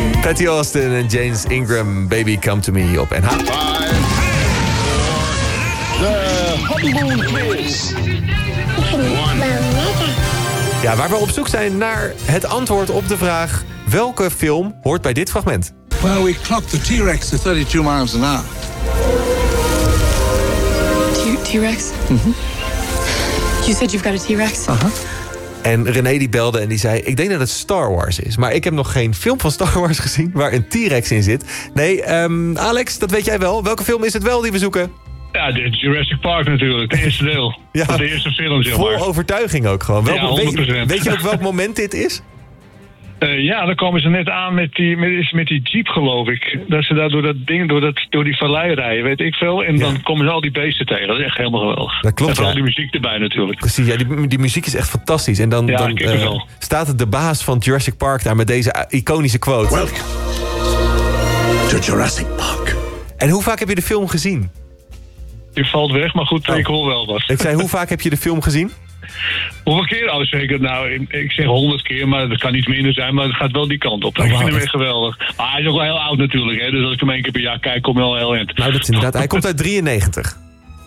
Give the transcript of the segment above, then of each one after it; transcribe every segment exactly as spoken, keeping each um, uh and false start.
Patty Austin en James Ingram, Baby Come To Me op N H. De honeymoon quiz. Ja, waar we op zoek zijn naar het antwoord op de vraag... welke film hoort bij dit fragment? Well, we clocked the T-Rex to thirty-two miles an hour. T- T-Rex? Mm-hmm. You said you've got a T-Rex? Uh-huh. En René die belde en die zei... ik denk dat het Star Wars is. Maar ik heb nog geen film van Star Wars gezien... waar een T-Rex in zit. Nee, um, Alex, dat weet jij wel. Welke film is het wel die we zoeken? Ja, de Jurassic Park natuurlijk. Het eerste deel. Ja. De eerste film, zeg Vol maar. overtuiging ook gewoon. Welk, Ja, honderd procent. weet, weet je ook welk moment dit is? Uh, ja, dan komen ze net aan met die, met, met die jeep, geloof ik. Dat ze daar door dat ding, door, dat, door die vallei rijden, weet ik veel. En Ja. dan komen ze al die beesten tegen. Dat is echt helemaal geweldig. Dat klopt, en vooral ja. die muziek erbij natuurlijk. Precies, ja, die, die muziek is echt fantastisch. En dan, Ja, dan kippenvel. uh, staat de baas van Jurassic Park daar met deze iconische quote. Welcome to Jurassic Park. En hoe vaak heb je de film gezien? Je valt weg, maar goed, Oh. ik hoor wel wat. Ik zei, hoe vaak heb je de film gezien? Hoeveel keer? Oh, zeker. Nou, ik, ik zeg honderd keer, maar dat kan niet minder zijn. Maar het gaat wel die kant op. Oh, ik wow, vind hem dat- echt geweldig. Maar hij is ook wel heel oud natuurlijk. Hè? Dus als ik hem één keer per jaar kijk, kom je al heel eind. Nou, dat is inderdaad. Hij komt uit drieënnegentig.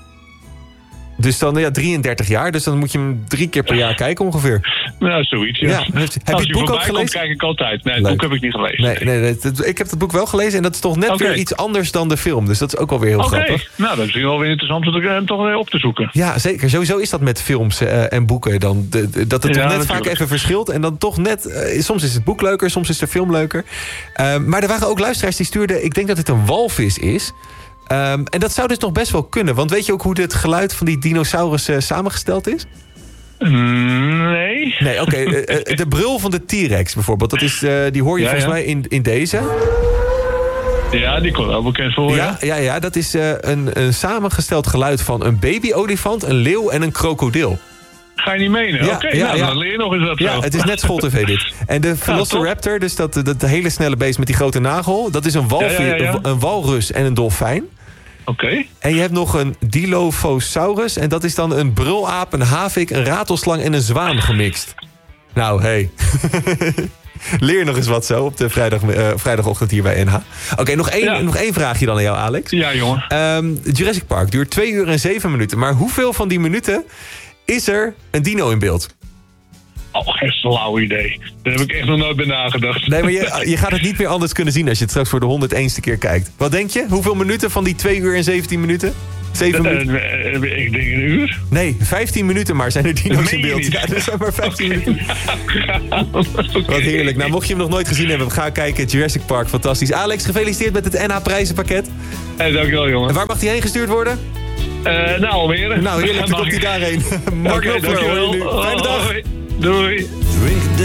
Dus dan, ja, drieëndertig jaar. Dus dan moet je hem drie keer per jaar kijken ongeveer. Nou, zoiets. Ja. Ja, heeft- heb je als het je boek ook voorbij komt, gelezen? kijk ik altijd. Nee, het Leuk. boek heb ik niet gelezen. Nee, nee, nee, het- ik heb het boek wel gelezen en dat is toch net Oké. weer iets anders dan de film. Dus dat is ook wel weer heel Oké, grappig. nou, dat is wel weer interessant om hem toch weer op te zoeken. Ja, zeker. Sowieso is dat met films uh, en boeken. Dan, de, de- dat het Ja, toch net natuurlijk. vaak even verschilt. En dan toch net... Uh, soms is het boek leuker, soms is de film leuker. Uh, maar er waren ook luisteraars die stuurden... ik denk dat het een walvis is. Um, en dat zou dus nog best wel kunnen. Want weet je ook hoe het geluid van die dinosaurus uh, samengesteld is? Mm, Nee. Nee, oké. Okay. uh, uh, de brul van de T-Rex bijvoorbeeld. Dat is, uh, die hoor je Ja, volgens ja. mij in, in deze. Ja, die komt wel bekend voor. Ja, ja, ja, dat is uh, een, een samengesteld geluid van een baby-olifant, een leeuw en een krokodil. Ga je niet menen? Ja, Oké, ja, nou, ja. dan leer je nog eens wat Ja, zo. het is net schooltv dit. En de Velociraptor, dus dat, dat hele snelle beest met die grote nagel... dat is een, walvi- Ja, ja, ja, ja. een walrus en een dolfijn. Oké. En je hebt nog een Dilophosaurus... en dat is dan een brulaap, een havik, een ratelslang en een zwaan gemixt. Nou, hey. Leer nog eens wat zo op de vrijdag, uh, vrijdagochtend hier bij N H. Oké, okay, nog, één, Ja. nog één vraagje dan aan jou, Alex. Ja, jongen. Um, Jurassic Park duurt twee uur en zeven minuten. Maar hoeveel van die minuten is er een dino in beeld? Oh, geen flauw idee. Daar heb ik echt nog nooit bij nagedacht. Nee, maar je, je gaat het niet meer anders kunnen zien... als je het straks voor de honderdste keer kijkt. Wat denk je? Hoeveel minuten van die twee uur en zeventien minuten? zeven Uh, minuten? uh, ik denk een uur. Nee, vijftien minuten maar zijn er dino's Meen in je beeld. niet? Ja, er zijn maar vijftien minuten. Wat heerlijk. Nou, mocht je hem nog nooit gezien hebben... ga kijken. Jurassic Park, fantastisch. Alex, gefeliciteerd met het N H-prijzenpakket. Hey, dankjewel, jongen. En waar mag die heen gestuurd worden? Uh, nou, Almere. Nou, heerlijk, dan komt hij daarheen. Mark Oké, Knopfler, hoor je dankjewel. nu. Fijne dag. Hoi. Doei. Drink